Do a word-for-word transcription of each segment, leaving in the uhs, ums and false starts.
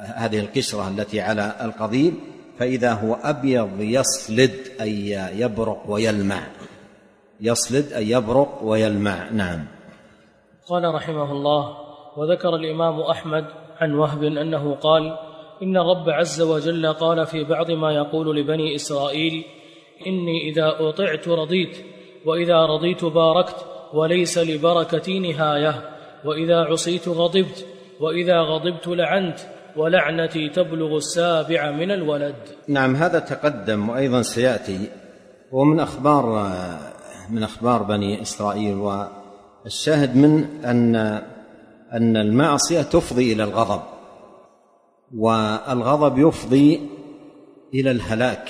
هذه القشرة التي على القضيب، فإذا هو أبيض يصلد أي يبرق ويلمع، يصلد أي يبرق ويلمع. نعم. قال رحمه الله: وذكر الإمام أحمد عن وهب أنه قال: إن الرب عز وجل قال في بعض ما يقول لبني إسرائيل: إني إذا أطعت رضيت، وإذا رضيت باركت، وليس لبركتي نهاية، وإذا عصيت غضبت، وإذا غضبت لعنت، ولعنتي تبلغ السابع من الولد. نعم، هذا تقدم وأيضا سيأتي، ومن أخبار من أخبار بني إسرائيل. والشاهد من أن أن المعصية تفضي إلى الغضب، والغضب يفضي إلى الهلاك،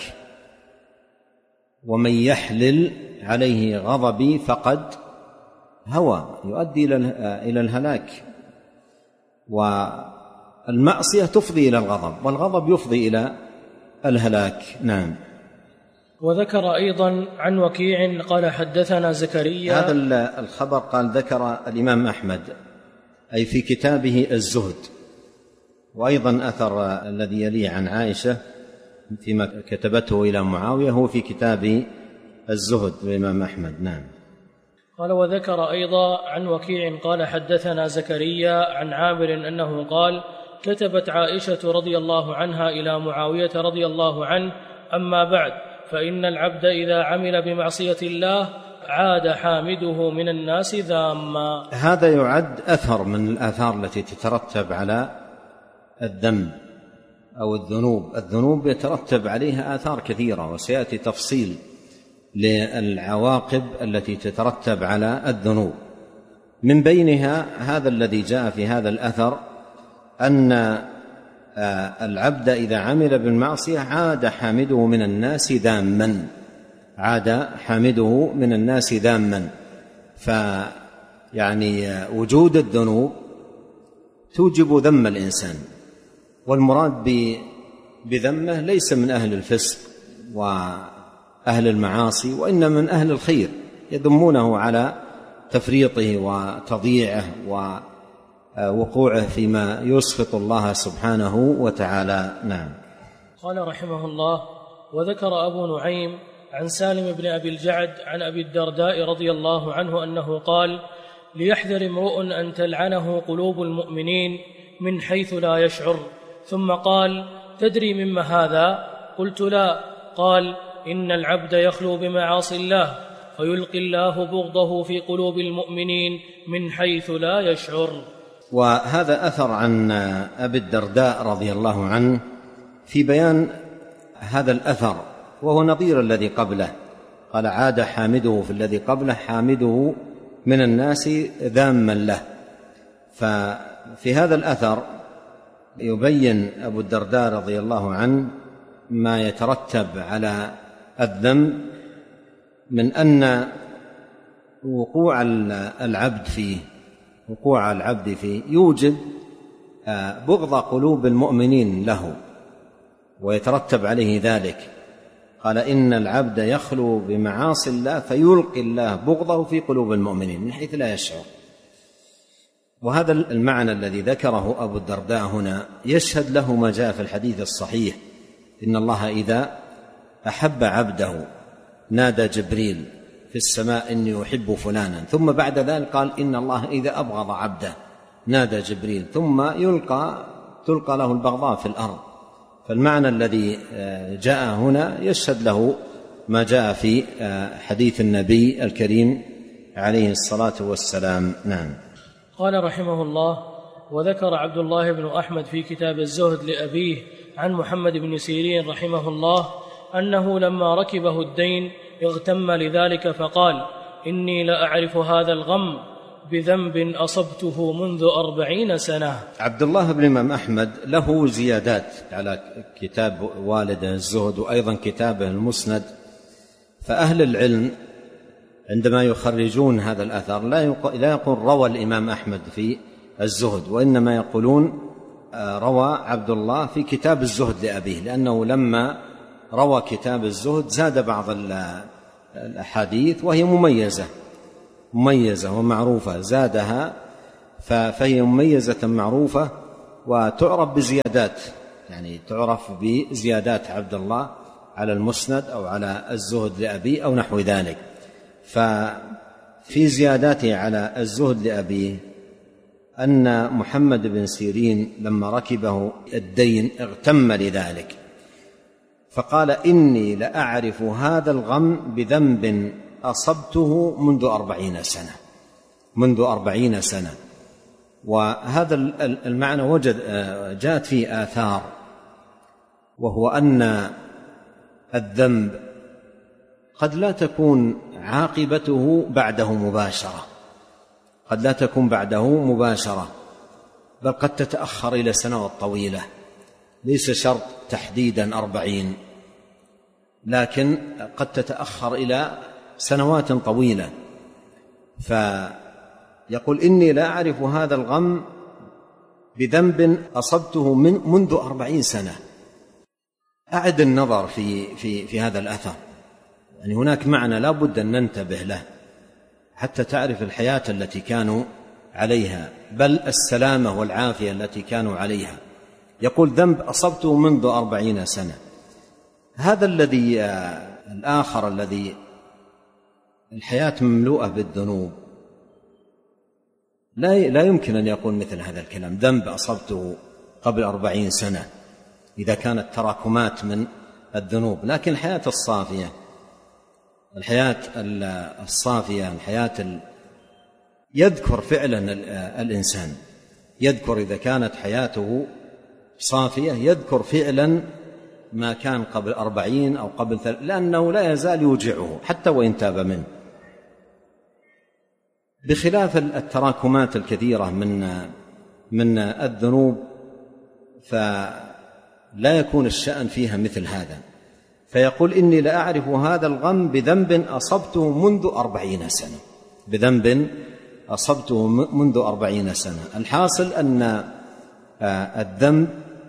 ومن يحلل عليه غضبي فقد هوى، يؤدي إلى الهلاك. والمعصية تفضي إلى الغضب، والغضب يفضي إلى الهلاك. نعم. وذكر أيضا عن وكيع قال: حدثنا زكريا. هذا الخبر قال ذكر الإمام أحمد أي في كتابه الزهد، وأيضا أثر الذي يليه عن عائشة فيما كتبته إلى معاوية هو في كتاب الزهد للإمام أحمد. نعم. قال: وذكر أيضا عن وكيع قال: حدثنا زكريا عن عامر أنه قال: كتبت عائشة رضي الله عنها إلى معاوية رضي الله عنه: أما بعد، فإن العبد إذا عمل بمعصية الله عاد حامده من الناس ذاما. هذا يعد أثر من الآثار التي تترتب على الذنب أو الذنوب. الذنوب يترتب عليها آثار كثيرة، وسيأتي تفصيل للعواقب التي تترتب على الذنوب. من بينها هذا الذي جاء في هذا الأثر، أن العبد إذا عمل بالمعصية عاد حامده من الناس ذاما، عاد حامده من الناس ذاما. فيعني وجود الذنوب توجب ذم الإنسان، والمراد بذمه ليس من أهل الفسق وأهل المعاصي، وإنما من أهل الخير، يذمونه على تفريطه وتضييعه ووقوعه فيما يسخط الله سبحانه وتعالى. نعم. قال رحمه الله: وذكر أبو نعيم عن سالم بن أبي الجعد عن أبي الدرداء رضي الله عنه أنه قال: ليحذر امرؤ أن تلعنه قلوب المؤمنين من حيث لا يشعر. ثم قال: تدري مما هذا؟ قلت: لا. قال: إن العبد يخلو بمعاصي الله فيلقي الله بغضه في قلوب المؤمنين من حيث لا يشعر. وهذا أثر عن أبي الدرداء رضي الله عنه في بيان هذا الأثر، وهو نظير الذي قبله. قال: عاد حامده في الذي قبله حامده من الناس ذاما له. ففي هذا الأثر يبين أبو الدرداء رضي الله عنه ما يترتب على الذنب من أن وقوع العبد فيه وقوع العبد فيه يوجب بغض قلوب المؤمنين له، ويترتب عليه ذلك. قال: إن العبد يخلو بمعاصي الله فيلقي الله بغضه في قلوب المؤمنين من حيث لا يشعر. وهذا المعنى الذي ذكره أبو الدرداء هنا يشهد له ما جاء في الحديث الصحيح: إن الله إذا أحب عبده نادى جبريل في السماء إني أحب فلانا، ثم بعد ذلك قال: إن الله إذا أبغض عبده نادى جبريل، ثم يلقى تلقى له البغضاء في الأرض. فالمعنى الذي جاء هنا يشهد له ما جاء في حديث النبي الكريم عليه الصلاة والسلام. نعم. قال رحمه الله: وذكر عبد الله بن أحمد في كتاب الزهد لأبيه عن محمد بن سيرين رحمه الله أنه لما ركبه الدين اغتم لذلك فقال: إني لأعرف هذا الغم بذنب أصبته منذ أربعين سنة. عبد الله بن الإمام أحمد له زيادات على كتاب والده الزهد وأيضا كتابه المسند. فأهل العلم عندما يخرجون هذا الأثر لا يقول روى الإمام أحمد في الزهد، وإنما يقولون روى عبد الله في كتاب الزهد لأبيه، لأنه لما روى كتاب الزهد زاد بعض الأحاديث وهي مميزة مميزة ومعروفة، زادها فهي مميزة معروفة وتعرف بزيادات، يعني تعرف بزيادات عبد الله على المسند أو على الزهد لأبيه أو نحو ذلك. ففي زياداته على الزهد لأبيه أن محمد بن سيرين لما ركبه الدين اغتم لذلك، فقال: إني لأعرف هذا الغم بذنب أصبته منذ أربعين سنة منذ أربعين سنة. وهذا المعنى وجد جاءت فيه آثار، وهو أن الذنب قد لا تكون عاقبته بعده مباشرة قد لا تكون بعده مباشرة بل قد تتأخر إلى سنوات طويلة، ليس شرط تحديدا أربعين، لكن قد تتأخر إلى سنوات طويلة. فيقول: إني لا أعرف هذا الغم بذنب أصبته من منذ أربعين سنة. أعد النظر في, في, في هذا الأثر، يعني هناك معنى لا بد أن ننتبه له حتى تعرف الحياة التي كانوا عليها، بل السلامة والعافية التي كانوا عليها. يقول: ذنب أصبته منذ أربعين سنة. هذا الذي الآخر الذي الحياة مملوءة بالذنوب لا لا يمكن أن يقول مثل هذا الكلام، ذنب أصبته قبل أربعين سنة، إذا كانت تراكمات من الذنوب. لكن الحياة الصافية الحياة الصافية الحياة ال... يذكر فعلا الإنسان، يذكر إذا كانت حياته صافية، يذكر فعلا ما كان قبل أربعين أو قبل ثلاث، لأنه لا يزال يوجعه حتى وإن تاب منه، بخلاف التراكمات الكثيرة من من الذنوب، فلا يكون الشأن فيها مثل هذا. فيقول: إني لأعرف هذا الغم بذنب أصبته منذ أربعين سنة بذنب أصبته منذ أربعين سنة. الحاصل أن الذنب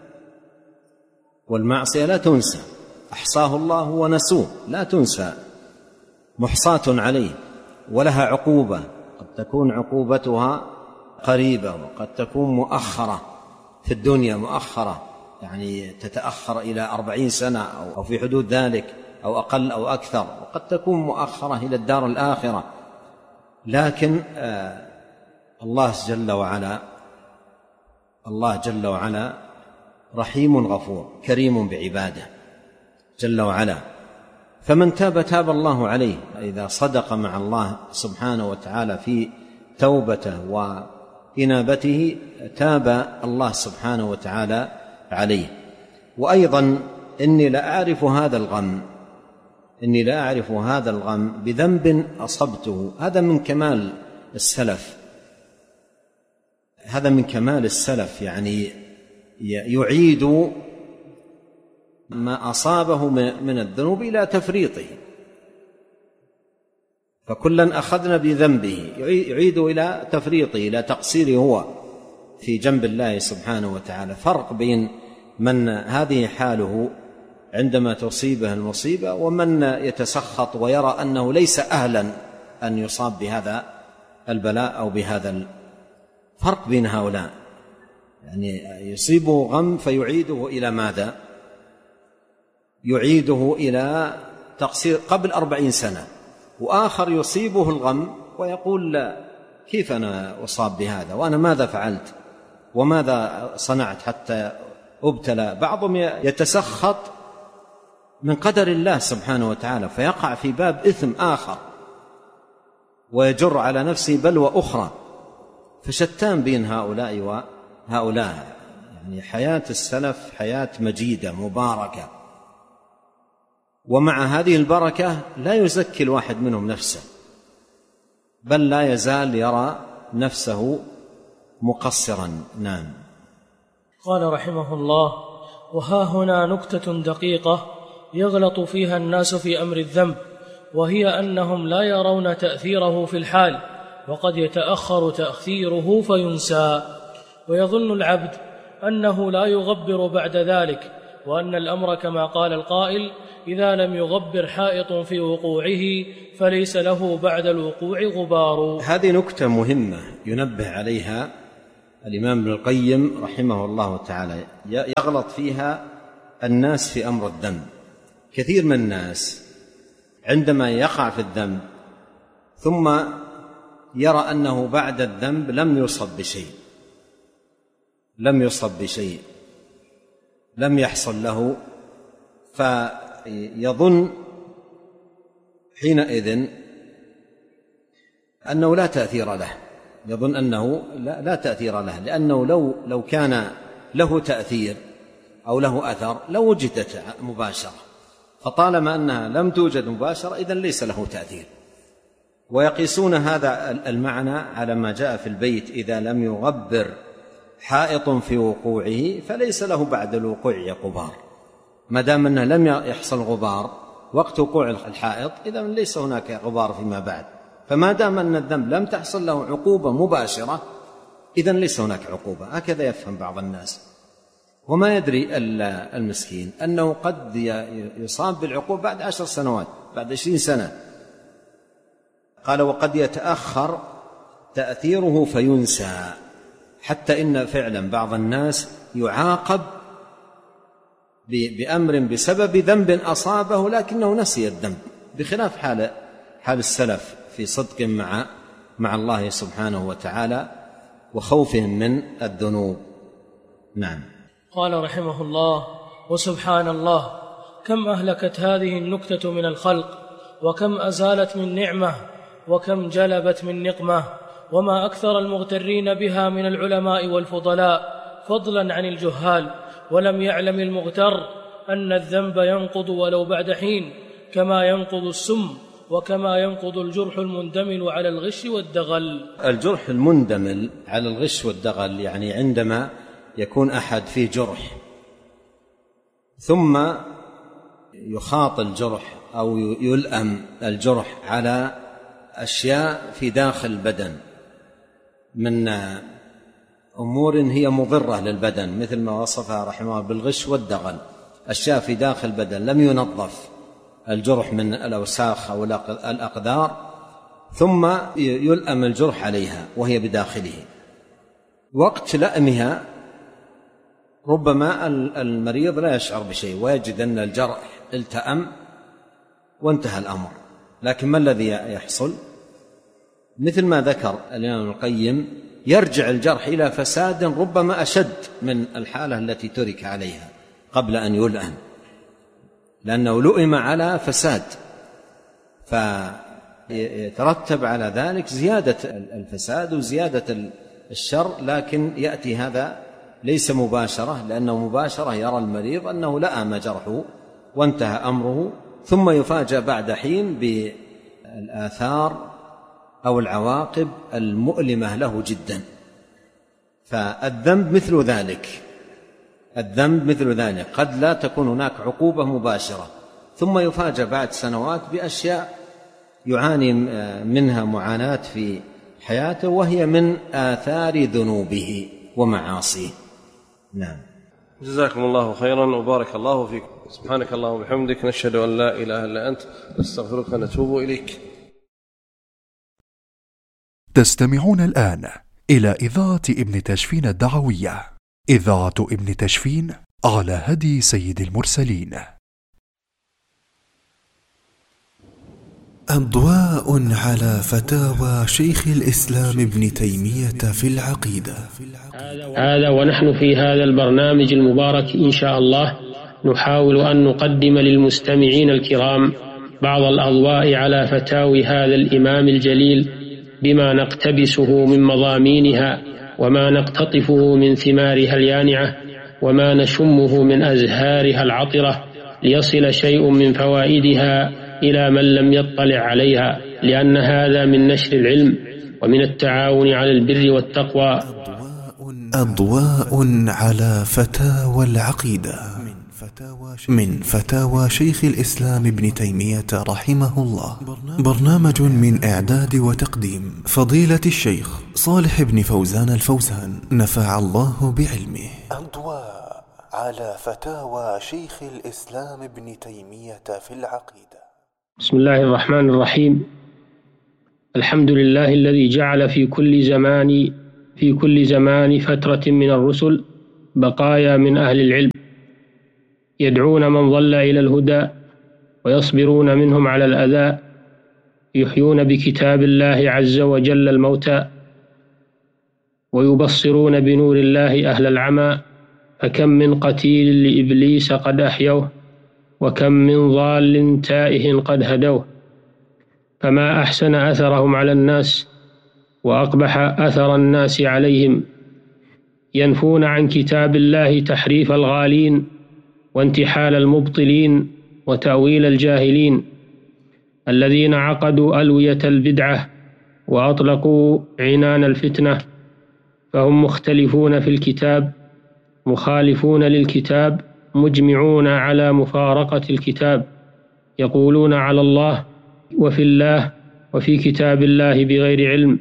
والمعصية لا تنسى، أحصاه الله ونسوه، لا تنسى، محصاة عليه ولها عقوبة، قد تكون عقوبتها قريبة وقد تكون مؤخرة في الدنيا، مؤخرة يعني تتأخر إلى أربعين سنة أو في حدود ذلك أو أقل أو أكثر، وقد تكون مؤخرة إلى الدار الآخرة. لكن آه الله جل وعلا الله جل وعلا رحيم غفور كريم بعباده جل وعلا، فمن تاب تاب الله عليه. إذا صدق مع الله سبحانه وتعالى في توبته وإنابته تاب الله سبحانه وتعالى عليه. وأيضا: إني لا أعرف هذا الغم إني لا أعرف هذا الغم بذنب أصبته. هذا من كمال السلف هذا من كمال السلف يعني يعيد ما أصابه من الذنوب إلى تفريطه، فكلا أخذنا بذنبه، يعيد إلى تفريطه، إلى تقصيره هو في جنب الله سبحانه وتعالى. فرق بين من هذه حاله عندما تصيبه المصيبة ومن يتسخط ويرى أنه ليس أهلا أن يصاب بهذا البلاء أو بهذا. فرق بين هؤلاء، يعني يصيبه غم فيعيده إلى ماذا؟ يعيده إلى تقصير قبل أربعين سنة، وآخر يصيبه الغم ويقول: لا، كيف أنا أصاب بهذا وأنا ماذا فعلت وماذا صنعت حتى أبتلى؟ بعضهم يتسخط من قدر الله سبحانه وتعالى فيقع في باب إثم آخر ويجر على نفسه بلوى أخرى. فشتان بين هؤلاء وهؤلاء. يعني حياة السلف حياة مجيدة مباركة، ومع هذه البركة لا يزكي الواحد منهم نفسه، بل لا يزال يرى نفسه مقصرا. نعم. قال رحمه الله: وها هنا نكتة دقيقة يغلط فيها الناس في أمر الذنب، وهي أنهم لا يرون تأثيره في الحال، وقد يتأخر تأخيره فينسى، ويظن العبد أنه لا يغبر بعد ذلك، وأن الأمر كما قال القائل: إذا لم يغبر حائط في وقوعه فليس له بعد الوقوع غبار. هذه نكتة مهمة ينبه عليها الإمام ابن القيم رحمه الله تعالى يغلط فيها الناس في أمر الذنب. كثير من الناس عندما يقع في الذنب ثم يرى أنه بعد الذنب لم يصب بشيء لم يصب بشيء لم يحصل له، فيظن حينئذ أنه لا تأثير له يظن أنه لا, لا تأثير له، لأنه لو, لو كان له تأثير أو له أثر لو وجدت مباشرة، فطالما أنها لم توجد مباشرة إذن ليس له تأثير. ويقيسون هذا المعنى على ما جاء في البيت: إذا لم يغبر حائط في وقوعه فليس له بعد الوقوع غبار. ما دام أنه لم يحصل غبار وقت وقوع الحائط إذن ليس هناك غبار فيما بعد. فما دام أن الذنب لم تحصل له عقوبة مباشرة إذن ليس هناك عقوبة. هكذا يفهم بعض الناس، وما يدري المسكين أنه قد يصاب بالعقوبة بعد عشر سنوات، بعد عشرين سنة. قال: وقد يتأخر تأثيره فينسى، حتى إن فعلا بعض الناس يعاقب بأمر بسبب ذنب أصابه لكنه نسي الذنب، بخلاف حال حال السلف في صدق مع مع الله سبحانه وتعالى وخوفهم من الذنوب. نعم. قال رحمه الله: وسبحان الله، كم أهلكت هذه النكتة من الخلق، وكم أزالت من نعمة، وكم جلبت من نقمة، وما أكثر المغترين بها من العلماء والفضلاء فضلا عن الجهال. ولم يعلم المغتر أن الذنب ينقض ولو بعد حين، كما ينقض السم، وكما ينقض الجرح المندمل على الغش والدغل. الجرح المندمل على الغش والدغل يعني عندما يكون أحد فيه جرح ثم يخاط الجرح أو يلأم الجرح على أشياء في داخل البدن من أمور هي مضرة للبدن، مثل ما وصفها رحمه الله بالغش والدغل، أشياء في داخل البدن لم ينظف الجرح من الأوساخ أو الأقدار، ثم يلأم الجرح عليها وهي بداخله. وقت لأمها ربما المريض لا يشعر بشيء ويجد أن الجرح التأم وانتهى الأمر، لكن ما الذي يحصل؟ مثل ما ذكر الإمام ابن القيم: يرجع الجرح إلى فساد ربما أشد من الحالة التي ترك عليها قبل أن يلأم، لأنه لؤم على فساد، فيترتب على ذلك زيادة الفساد وزيادة الشر. لكن يأتي هذا ليس مباشرة، لأنه مباشرة يرى المريض أنه لأم جرحه وانتهى أمره، ثم يفاجأ بعد حين بالآثار أو العواقب المؤلمة له جدا. فالذنب مثل ذلك، الذنب مثل ذلك قد لا تكون هناك عقوبة مباشرة، ثم يفاجأ بعد سنوات بأشياء يعاني منها معاناة في حياته، وهي من آثار ذنوبه ومعاصيه. نعم. جزاكم الله خيرا وبارك الله فيكم. سبحانك اللهم وبحمدك، نشهد أن لا إله إلا أنت، نستغفرك ونتوب إليك. تستمعون الآن إلى إذاعة ابن تشفين الدعوية، إذاعة ابن تشفين على هدي سيد المرسلين. أضواء على فتاوى شيخ الإسلام ابن تيمية في العقيدة. هذا ونحن في هذا البرنامج المبارك إن شاء الله نحاول أن نقدم للمستمعين الكرام بعض الأضواء على فتاوي هذا الإمام الجليل، بما نقتبسه من مضامينها، وما نقتطفه من ثمارها اليانعة، وما نشمه من أزهارها العطرة، ليصل شيء من فوائدها إلى من لم يطلع عليها، لأن هذا من نشر العلم ومن التعاون على البر والتقوى. أضواء على فتاوى العقيدة من فتاوى شيخ الإسلام ابن تيمية رحمه الله، برنامج من إعداد وتقديم فضيلة الشيخ صالح بن فوزان الفوزان، نفع الله بعلمه. أضواء على فتاوى شيخ الإسلام ابن تيمية في العقيدة. بسم الله الرحمن الرحيم. الحمد لله الذي جعل في كل زمان في كل زمان فترة من الرسل بقايا من أهل العلم يدعون من ضل إلى الهدى ويصبرون منهم على الأذى، يحيون بكتاب الله عز وجل الموتى ويبصرون بنور الله أهل العمى، فكم من قتيل لإبليس قد أحيوه وكم من ضال تائه قد هدوه. فما أحسن أثرهم على الناس وأقبح أثر الناس عليهم، ينفون عن كتاب الله تحريف الغالين وانتحال المبطلين وتأويل الجاهلين الذين عقدوا ألوية البدعة وأطلقوا عنان الفتنة، فهم مختلفون في الكتاب مخالفون للكتاب مجمعون على مفارقة الكتاب، يقولون على الله وفي الله وفي كتاب الله بغير علم،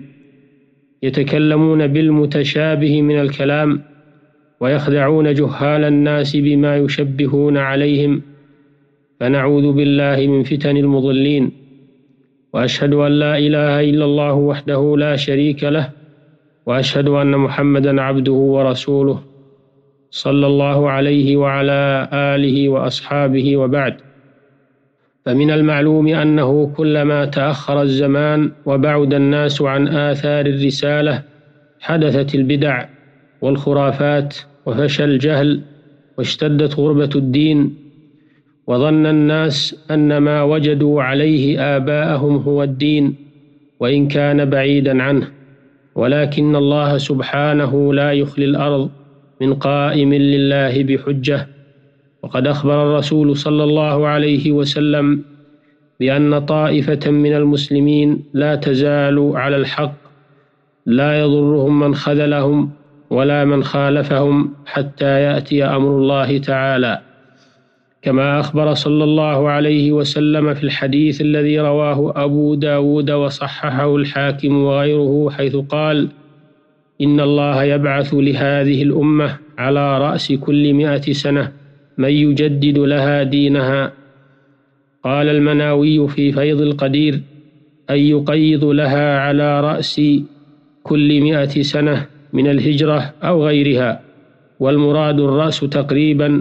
يتكلمون بالمتشابه من الكلام ويخدعون جهال الناس بما يشبهون عليهم، فنعوذ بالله من فتن المضلين. وأشهد أن لا إله إلا الله وحده لا شريك له، وأشهد أن محمدًا عبده ورسوله صلى الله عليه وعلى آله وأصحابه، وبعد. فمن المعلوم أنه كلما تأخر الزمان وبعد الناس عن آثار الرسالة حدثت البدع والخرافات وفشى الجهل واشتدت غربة الدين، وظن الناس أن ما وجدوا عليه آباءهم هو الدين وإن كان بعيدًا عنه، ولكن الله سبحانه لا يخلي الأرض من قائم لله بحجة. وقد أخبر الرسول صلى الله عليه وسلم بأن طائفة من المسلمين لا تزال على الحق لا يضرهم من خذلهم ولا من خالفهم حتى يأتي أمر الله تعالى، كما أخبر صلى الله عليه وسلم في الحديث الذي رواه أبو داود وصححه الحاكم وغيره، حيث قال: إن الله يبعث لهذه الأمة على رأس كل مئة سنة من يجدد لها دينها. قال المناوي في فيض القدير: أن يقيض لها على رأس كل مئة سنة من الهجرة أو غيرها، والمراد الرأس تقريبا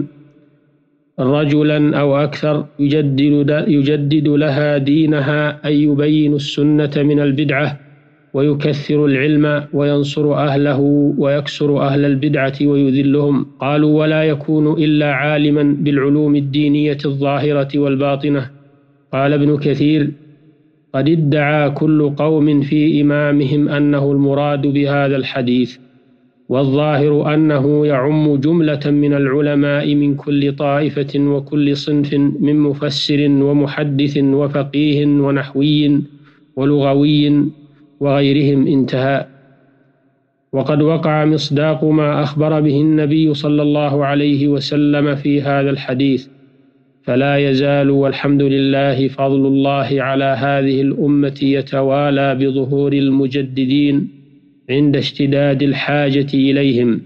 رجلا أو أكثر يجدد, يجدد لها دينها، أي يبين السنة من البدعة ويكثر العلم وينصر أهله ويكسر أهل البدعة ويذلهم. قالوا: ولا يكون إلا عالما بالعلوم الدينية الظاهرة والباطنة. قال ابن كثير: قد ادعى كل قوم في إمامهم أنه المراد بهذا الحديث، والظاهر أنه يعم جملة من العلماء من كل طائفة وكل صنف من مفسر ومحدث وفقيه ونحوي ولغوي وغيرهم. انتهى. وقد وقع مصداق ما أخبر به النبي صلى الله عليه وسلم في هذا الحديث، فلا يزال والحمد لله فضل الله على هذه الأمة يتوالى بظهور المجددين عند اشتداد الحاجة إليهم.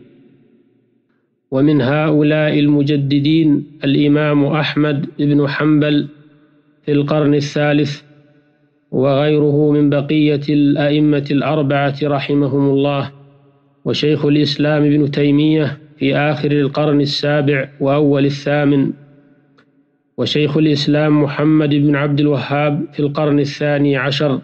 ومن هؤلاء المجددين الإمام أحمد بن حنبل في القرن الثالث، وغيره من بقية الأئمة الأربعة رحمهم الله، وشيخ الإسلام ابن تيمية في آخر القرن السابع وأول الثامن، وشيخ الإسلام محمد بن عبد الوهاب في القرن الثاني عشر.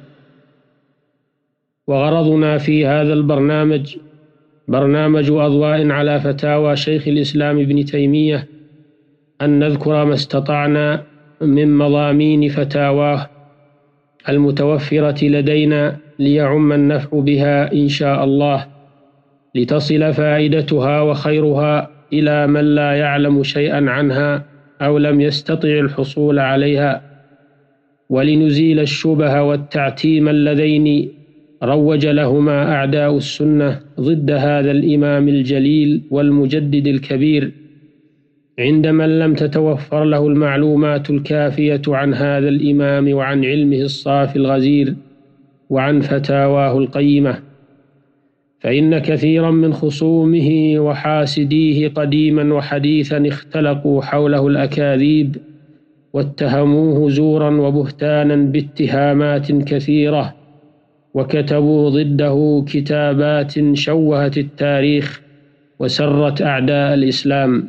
وغرضنا في هذا البرنامج برنامج أضواء على فتاوى شيخ الإسلام ابن تيمية أن نذكر ما استطعنا من مضامين فتاواه المتوفرة لدينا ليعم النفع بها إن شاء الله، لتصل فائدتها وخيرها إلى من لا يعلم شيئا عنها أو لم يستطع الحصول عليها، ولنزيل الشبه والتعتيم اللذين روج لهما أعداء السنة ضد هذا الإمام الجليل والمجدد الكبير، عند من لم تتوفر له المعلومات الكافية عن هذا الإمام وعن علمه الصافي الغزير وعن فتاواه القيمة. فإن كثيرا من خصومه وحاسديه قديما وحديثا اختلقوا حوله الأكاذيب واتهموه زورا وبهتانا باتهامات كثيرة، وكتبوا ضده كتابات شوهت التاريخ وسرت أعداء الإسلام.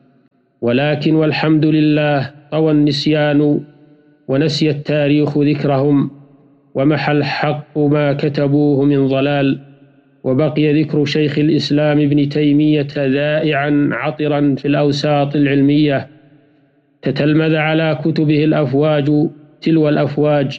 ولكن والحمد لله طوى النسيان ونسي التاريخ ذكرهم، ومحى الحق ما كتبوه من ضلال، وبقي ذكر شيخ الإسلام ابن تيمية ذائعا عطرا في الأوساط العلمية، تتلمذ على كتبه الأفواج تلو الأفواج،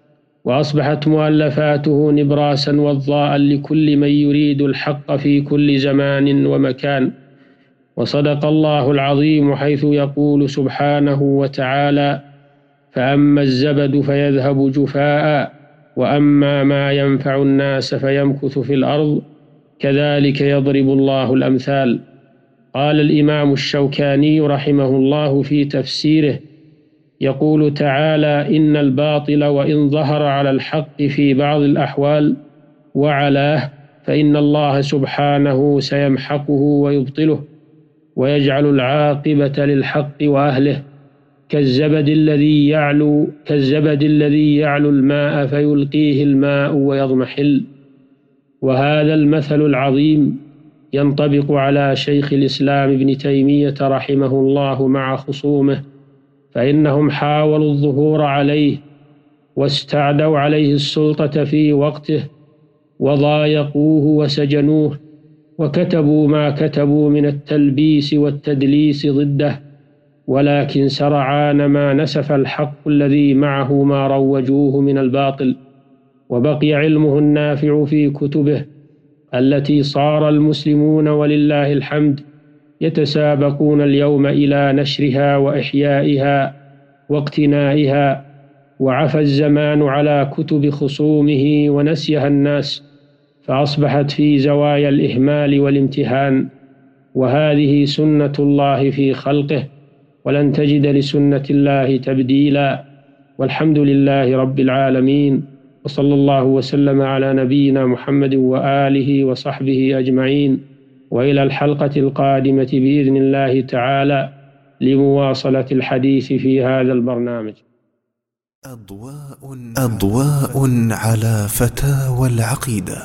وأصبحت مؤلفاته نبراسا وضاء لكل من يريد الحق في كل زمان ومكان. وصدق الله العظيم حيث يقول سبحانه وتعالى: فأما الزبد فيذهب جفاء وأما ما ينفع الناس فيمكث في الأرض كذلك يضرب الله الأمثال. قال الإمام الشوكاني رحمه الله في تفسيره، يقول تعالى: إن الباطل وإن ظهر على الحق في بعض الأحوال وعلاه فإن الله سبحانه سيمحقه ويبطله ويجعل العاقبة للحق وأهله، كالزبد الذي يعلو كالزبد الذي يعلو الماء فيلقيه الماء ويضمحل. وهذا المثل العظيم ينطبق على شيخ الإسلام ابن تيمية رحمه الله مع خصومه، فإنهم حاولوا الظهور عليه واستعدوا عليه السلطة في وقته وضايقوه وسجنوه، وكتبوا ما كتبوا من التلبيس والتدليس ضده، ولكن سرعان ما نسف الحق الذي معه ما روجوه من الباطل، وبقي علمه النافع في كتبه التي صار المسلمون ولله الحمد يتسابقون اليوم إلى نشرها وإحيائها واقتنائها، وعفى الزمان على كتب خصومه ونسيها الناس، فأصبحت في زوايا الإهمال والامتهان. وهذه سنة الله في خلقه، ولن تجد لسنة الله تبديلا. والحمد لله رب العالمين، وصلى الله وسلم على نبينا محمد وآله وصحبه أجمعين، وإلى الحلقة القادمة بإذن الله تعالى لمواصلة الحديث في هذا البرنامج. أضواء, أضواء على فتاوى العقيدة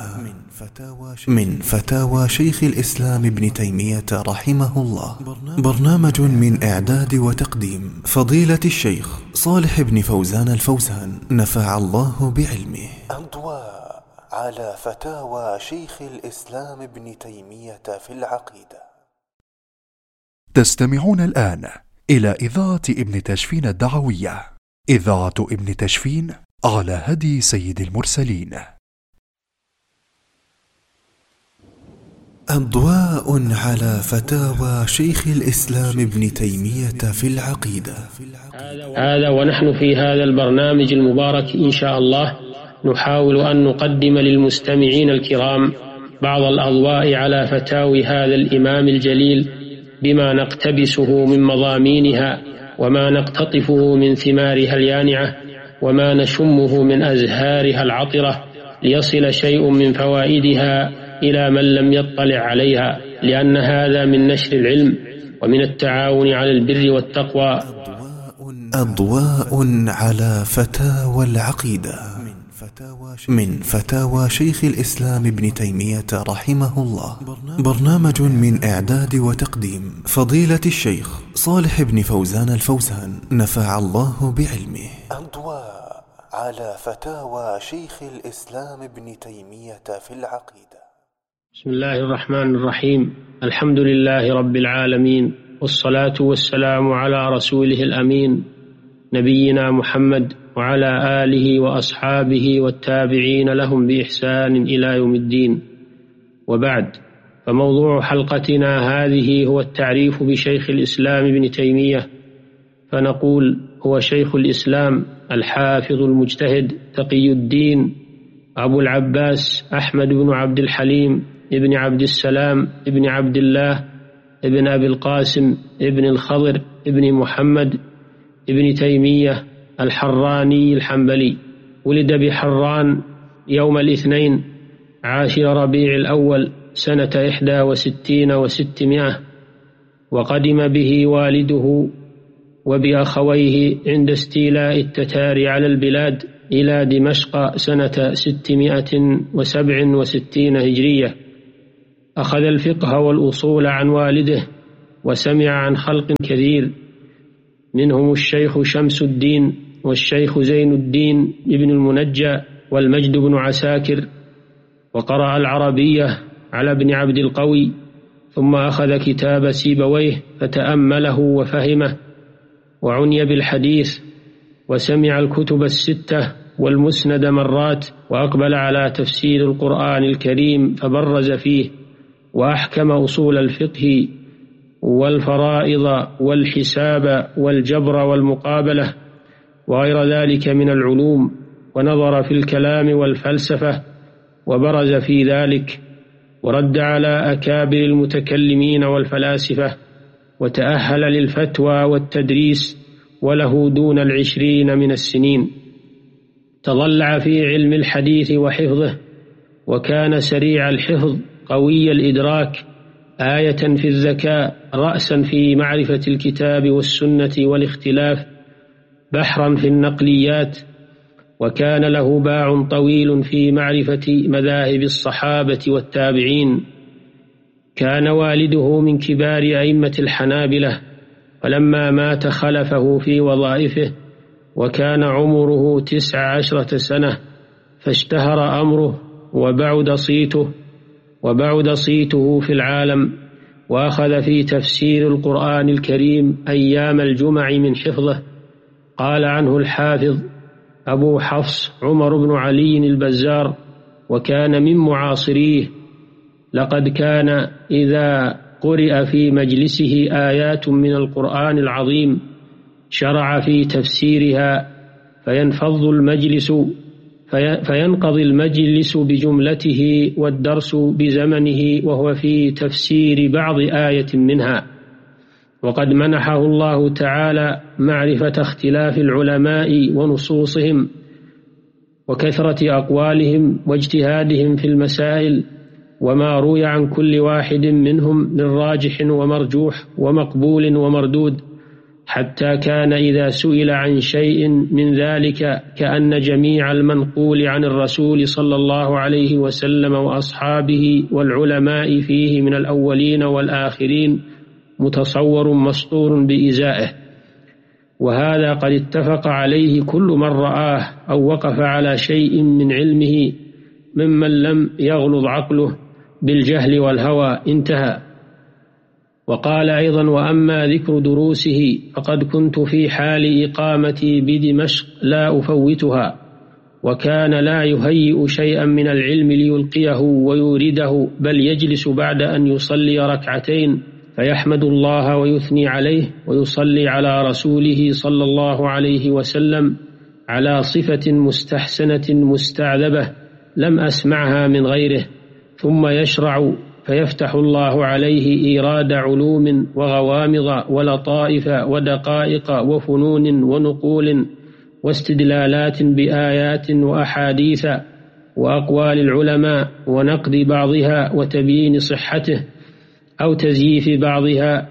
من فتاوى شيخ الإسلام ابن تيمية رحمه الله، برنامج من إعداد وتقديم فضيلة الشيخ صالح بن فوزان الفوزان نفع الله بعلمه. أضواء على فتاوى شيخ الإسلام ابن تيمية في العقيدة. تستمعون الآن إلى إذاعة ابن تشفين الدعوية، إذاعة ابن تشفين على هدي سيد المرسلين. أضواء على فتاوى شيخ الإسلام ابن تيمية في العقيدة. هذا ونحن في هذا البرنامج المبارك إن شاء الله نحاول أن نقدم للمستمعين الكرام بعض الأضواء على فتاوي هذا الإمام الجليل بما نقتبسه من مضامينها، وما نقتطفه من ثمارها اليانعة، وما نشمه من أزهارها العطرة، ليصل شيء من فوائدها إلى من لم يطلع عليها، لأن هذا من نشر العلم ومن التعاون على البر والتقوى. أضواء على فتاوى العقيدة من فتاوى شيخ الإسلام ابن تيمية رحمه الله، برنامج من إعداد وتقديم فضيلة الشيخ صالح بن فوزان الفوزان نفع الله بعلمه. أضواء على فتاوى شيخ الإسلام ابن تيمية في العقيدة. بسم الله الرحمن الرحيم، الحمد لله رب العالمين، والصلاة والسلام على رسوله الأمين نبينا محمد وعلى آله وأصحابه والتابعين لهم بإحسان إلى يوم الدين. وبعد، فموضوع حلقتنا هذه هو التعريف بشيخ الإسلام ابن تيمية، فنقول هو شيخ الإسلام الحافظ المجتهد تقي الدين أبو العباس أحمد بن عبد الحليم ابن عبد السلام ابن عبد الله ابن أبي القاسم ابن الخضر ابن محمد ابن تيمية الحراني الحنبلي. ولد بحران يوم الاثنين عاشر ربيع الأول سنة إحدى وستين وستمائة، وقدم به والده وبأخويه عند استيلاء التتار على البلاد إلى دمشق سنة ستمائة وسبع وستين هجرية. أخذ الفقه والأصول عن والده، وسمع عن خلق كثير، منهم الشيخ شمس الدين والشيخ زين الدين ابن المنجى والمجد بن عساكر، وقرأ العربية على ابن عبد القوي، ثم أخذ كتاب سيبويه فتأمله وفهمه، وعني بالحديث، وسمع الكتب الستة والمسند مرات، وأقبل على تفسير القرآن الكريم فبرز فيه، وأحكم أصول الفقه والفرائض والحساب والجبر والمقابلة وغير ذلك من العلوم، ونظر في الكلام والفلسفة وبرز في ذلك، ورد على أكابر المتكلمين والفلاسفة، وتأهل للفتوى والتدريس وله دون العشرين من السنين. تضلع في علم الحديث وحفظه، وكان سريع الحفظ قوي الإدراك، آية في الذكاء، رأسا في معرفة الكتاب والسنة والاختلاف، بحرا في النقليات، وكان له باع طويل في معرفة مذاهب الصحابة والتابعين. كان والده من كبار أئمة الحنابلة، فلما مات خلفه في وظائفه، وكان عمره تسع عشرة سنة، فاشتهر أمره وبعد صيته وبعد صيته في العالم، وأخذ في تفسير القرآن الكريم أيام الجمع من حفظه. قال عنه الحافظ أبو حفص عمر بن علي البزار، وكان من معاصريه: لقد كان إذا قرئ في مجلسه آيات من القرآن العظيم شرع في تفسيرها، فينفض المجلس فينقضي المجلس بجملته والدرس بزمنه وهو في تفسير بعض آية منها. وقد منحه الله تعالى معرفة اختلاف العلماء ونصوصهم وكثرة أقوالهم واجتهادهم في المسائل، وما روي عن كل واحد منهم من راجح ومرجوح ومقبول ومردود، حتى كان إذا سئل عن شيء من ذلك كأن جميع المنقول عن الرسول صلى الله عليه وسلم وأصحابه والعلماء فيه من الأولين والآخرين متصور مسطور بإزائه. وهذا قد اتفق عليه كل من رآه أو وقف على شيء من علمه ممن لم يغلظ عقله بالجهل والهوى. انتهى. وقال أيضا: وأما ذكر دروسه فقد كنت في حال إقامتي بدمشق لا أفوتها، وكان لا يهيئ شيئا من العلم ليلقيه ويورده، بل يجلس بعد أن يصلي ركعتين فيحمد الله ويثني عليه ويصلي على رسوله صلى الله عليه وسلم على صفة مستحسنة مستعذبة لم أسمعها من غيره، ثم يشرع فيفتح الله عليه إيراد علوم وغوامض ولطائف ودقائق وفنون ونقول واستدلالات بآيات وأحاديث وأقوال العلماء، ونقد بعضها وتبيين صحته أو تزييف بعضها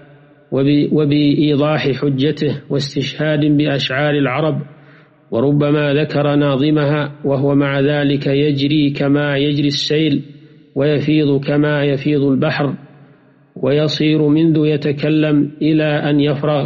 وبإيضاح حجته واستشهاد بأشعار العرب، وربما ذكر ناظمها وهو مع ذلك يجري كما يجري السيل ويفيض كما يفيض البحر، ويصير منذ يتكلم إلى أن يفرغ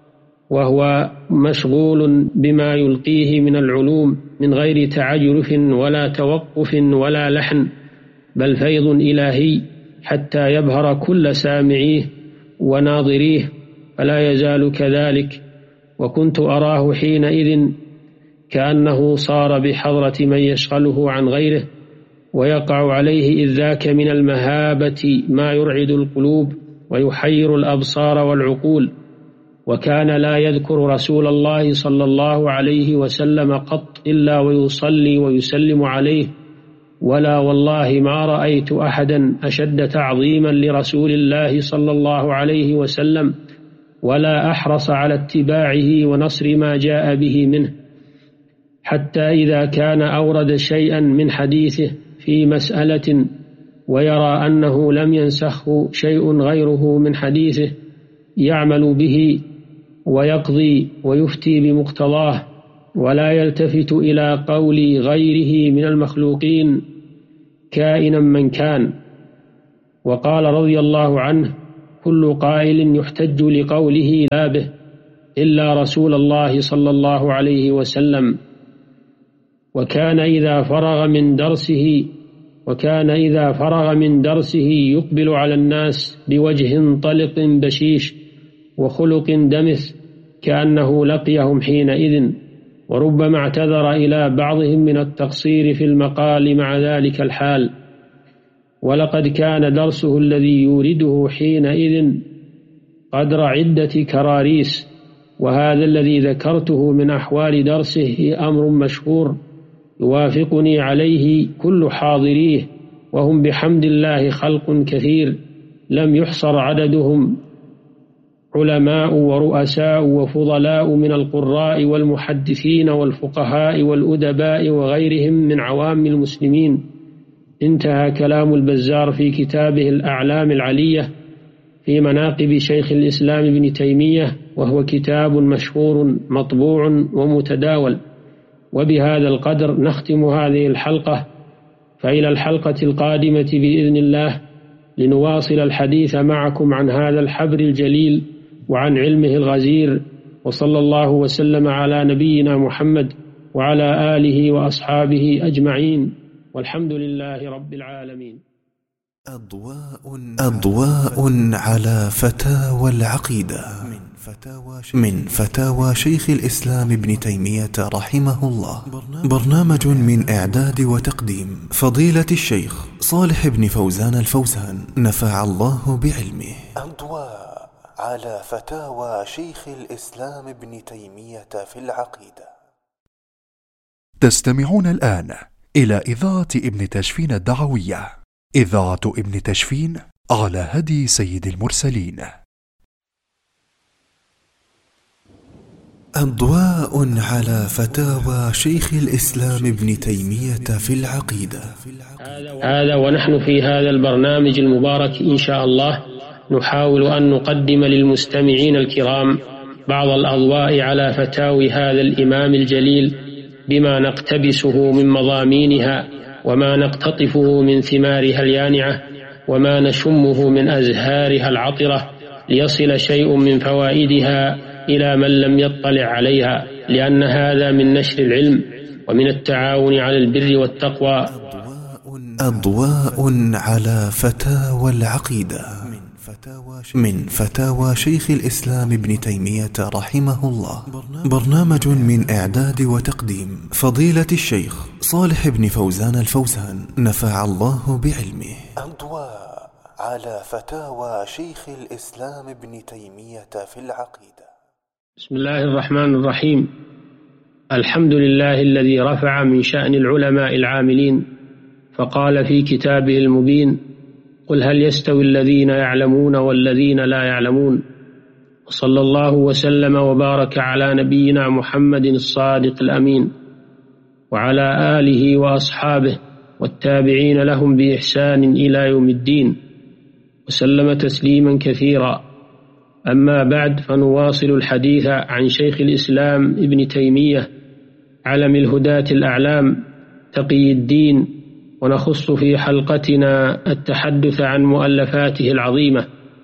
وهو مشغول بما يلقيه من العلوم من غير تعجرف ولا توقف ولا لحن، بل فيض إلهي حتى يبهر كل سامعيه وناظريه، فلا يزال كذلك. وكنت أراه حينئذ كأنه صار بحضرة من يشغله عن غيره، ويقع عليه إذ ذاك من المهابة ما يرعد القلوب ويحير الأبصار والعقول. وكان لا يذكر رسول الله صلى الله عليه وسلم قط إلا ويصلي ويسلم عليه، ولا والله ما رأيت أحدا أشد تعظيما لرسول الله صلى الله عليه وسلم ولا أحرص على اتباعه ونصر ما جاء به منه، حتى إذا كان أورد شيئا من حديثه في مسألة ويرى أنه لم ينسخه شيء غيره من حديثه يعمل به ويقضي ويفتي بمقتضاه، ولا يلتفت إلى قول غيره من المخلوقين كائنا من كان. وقال رضي الله عنه: كل قائل يحتج لقوله لا به إلا رسول الله صلى الله عليه وسلم. وكان إذا فرغ من درسه وكان إذا فرغ من درسه يقبل على الناس بوجه طلق بشيش وخلق دمث كأنه لقيهم حينئذ، وربما اعتذر إلى بعضهم من التقصير في المقال مع ذلك الحال. ولقد كان درسه الذي يورده حينئذ قدر عدة كراريس. وهذا الذي ذكرته من أحوال درسه أمر مشهور يوافقني عليه كل حاضريه، وهم بحمد الله خلق كثير لم يحصر عددهم، علماء ورؤساء وفضلاء من القراء والمحدثين والفقهاء والأدباء وغيرهم من عوام المسلمين. انتهى كلام البزار في كتابه الأعلام العلية في مناقب شيخ الإسلام ابن تيمية، وهو كتاب مشهور مطبوع ومتداول. وبهذا القدر نختم هذه الحلقة، فإلى الحلقة القادمة بإذن الله لنواصل الحديث معكم عن هذا الحبر الجليل وعن علمه الغزير. وصلى الله وسلم على نبينا محمد وعلى آله وأصحابه أجمعين، والحمد لله رب العالمين. أضواء, أضواء على فتاوى العقيدة من فتاوى شيخ الإسلام ابن تيمية رحمه الله. برنامج من إعداد وتقديم فضيلة الشيخ صالح بن فوزان الفوزان، نفع الله بعلمه. أضواء على فتاوى شيخ الإسلام ابن تيمية في العقيدة. تستمعون الآن إلى إذاعة ابن تشفين الدعوية، إذاعة ابن تشفين على هدي سيد المرسلين. أضواء على فتاوى شيخ الإسلام ابن تيمية في العقيدة. هذا ونحن في هذا البرنامج المبارك إن شاء الله نحاول أن نقدم للمستمعين الكرام بعض الأضواء على فتاوي هذا الإمام الجليل بما نقتبسه من مضامينها وما نقتطفه من ثمارها اليانعة وما نشمه من أزهارها العطرة، ليصل شيء من فوائدها إلى من لم يطلع عليها، لأن هذا من نشر العلم ومن التعاون على البر والتقوى. أضواء على فتاوى العقيدة من فتاوى شيخ الإسلام ابن تيمية رحمه الله. برنامج من إعداد وتقديم فضيلة الشيخ صالح بن فوزان الفوزان، نفع الله بعلمه. أضواء على فتاوى شيخ الإسلام ابن تيمية في العقيدة. بسم الله الرحمن الرحيم. الحمد لله الذي رفع من شأن العلماء العاملين، فقال في كتابه المبين: قل هل يستوي الذين يعلمون والذين لا يعلمون. وصلى الله وسلم وبارك على نبينا محمد الصادق الأمين وعلى آله وأصحابه والتابعين لهم بإحسان إلى يوم الدين، وسلم تسليما كثيرا. أما بعد، فنواصل الحديث عن شيخ الإسلام ابن تيمية علم الهداة الأعلام تقي الدين، ونخص في حلقتنا التحدث عن مؤلفاته العظيمة.